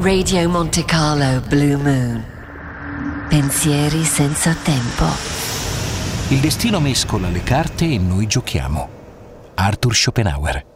Radio Monte Carlo Blue Moon. Pensieri senza tempo. Il destino mescola le carte e noi giochiamo. Arthur Schopenhauer.